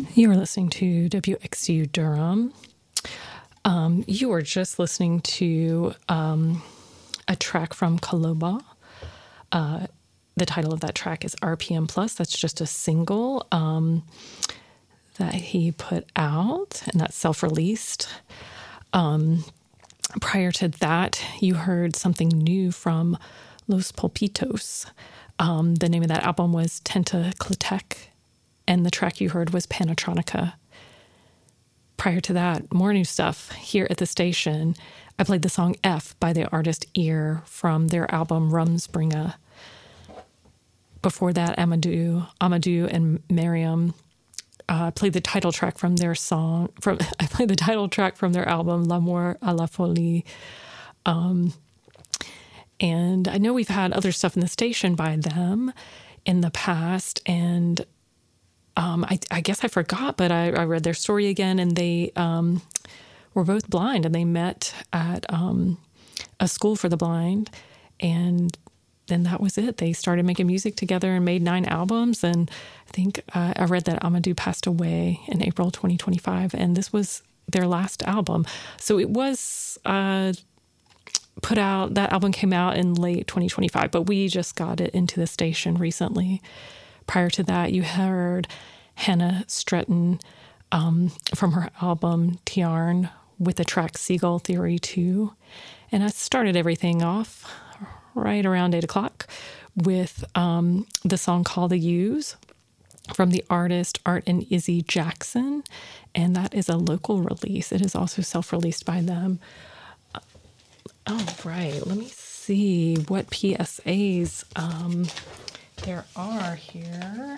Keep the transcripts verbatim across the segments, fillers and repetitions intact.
You are listening to W X U Durham. Um, you were just listening to um, a track from Kaloba. Uh, the title of that track is R P M Plus. That's just a single um, that he put out, and that's self-released. Um, prior to that, you heard something new from Los Pulpitos. Um, the name of that album was Tentacletec, and the track you heard was Panatronica. Prior to that, more new stuff here at the station. I played the song F by the artist Ear from their album Rumspringa. Before that, Amadou, Amadou and Miriam uh, played the title track from their song. From I played the title track from their album L'amour à la folie. Um, and I know we've had other stuff in the station by them in the past, and Um, I, I guess I forgot, but I, I read their story again, and they um, were both blind, and they met at um, a school for the blind, and then that was it. They started making music together and made nine albums, and I think uh, I read that Amadou passed away in April twenty twenty-five, and this was their last album. So it was uh, put out, that album came out in late twenty twenty-five, but we just got it into the station recently. Prior to that, you heard Hannah Stretton um, from her album Tiarn with the track Seagull Theory two. And I started everything off right around eight o'clock with um, the song Call the U's from the artist Art and Izzy Jackson. And that is a local release. It is also self-released by them. Oh, right. Let me see what P S As um, there are here.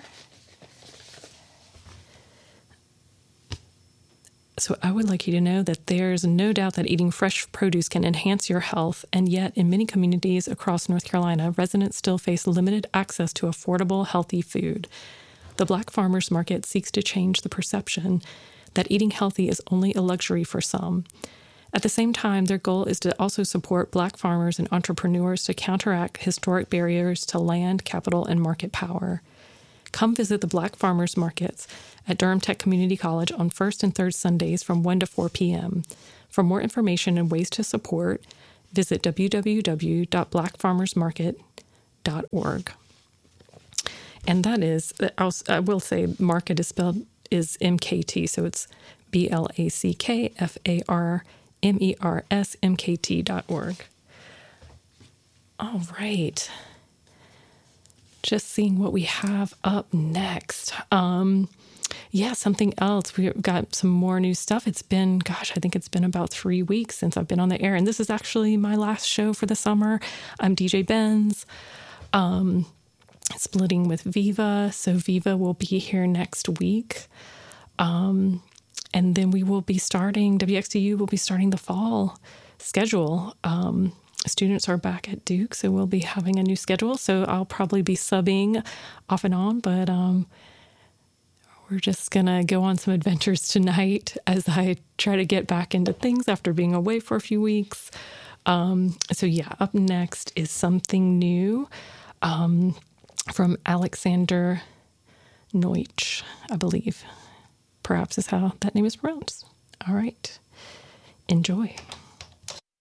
So I would like you to know that there's no doubt that eating fresh produce can enhance your health, and yet in many communities across North Carolina, residents still face limited access to affordable, healthy food. The Black Farmers Market seeks to change the perception that eating healthy is only a luxury for some. At the same time, their goal is to also support Black farmers and entrepreneurs to counteract historic barriers to land, capital, and market power. Come visit the Black Farmers Markets at Durham Tech Community College on first and third Sundays from one to four p.m. For more information and ways to support, visit w w w dot black farmers market dot org. And that is, I will say, market is spelled is M K T, so it's B L A C K F A R M E R S M K T dot org. All right. Just seeing what we have up next. Um, yeah, something else. We've got some more new stuff. It's been, gosh, I think it's been about three weeks since I've been on the air. And this is actually my last show for the summer. I'm D J Benz, um, splitting with Viva. So Viva will be here next week. Um, and then we will be starting, W X D U will be starting the fall schedule. Um, Students are back at Duke, so we'll be having a new schedule. So I'll probably be subbing off and on, but um, we're just going to go on some adventures tonight as I try to get back into things after being away for a few weeks. Um, so yeah, up next is something new um, from Alexander Neutsch, I believe. Perhaps is how that name is pronounced. All right. Enjoy.